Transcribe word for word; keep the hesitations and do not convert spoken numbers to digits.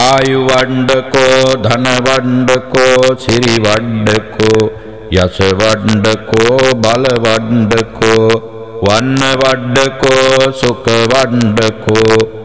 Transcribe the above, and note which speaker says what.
Speaker 1: ආයු වණ්ඩකෝ ධන වණ්ඩකෝ සිරි වණ්ඩකෝ යස වණ්ඩකෝ බල වණ්ඩකෝ වන්න වණ්ඩකෝ සුඛ වණ්ඩකෝ